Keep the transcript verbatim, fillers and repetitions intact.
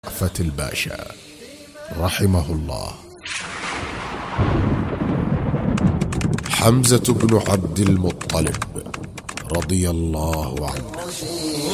رأفت الباشا رحمه الله. حمزة بن عبد المطلب رضي الله عنه